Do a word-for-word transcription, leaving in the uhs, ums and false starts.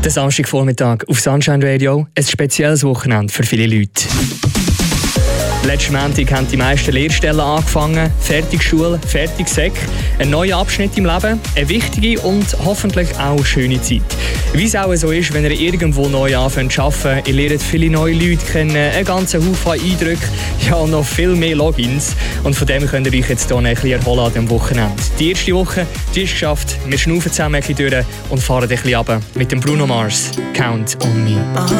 Der Samstagvormittag auf Sunshine Radio, ein spezielles Wochenende für viele Leute. Letzten Montag haben die meisten Lehrstellen angefangen, fertig Schule, fertig Sek. Ein neuer Abschnitt im Leben, eine wichtige und hoffentlich auch eine schöne Zeit. Wie es auch so ist, wenn ihr irgendwo neu anfängt zu arbeiten, ihr lernt viele neue Leute kennen, einen ganzen Haufen Eindrücke, ja und noch viel mehr Logins. Und von dem könnt ihr euch jetzt hier ein bisschen erholen an diesem Wochenende. Die erste Woche, die ist geschafft, wir schnaufen zusammen ein bisschen durch und fahren ein bisschen runter mit dem Bruno Mars, Count on Me.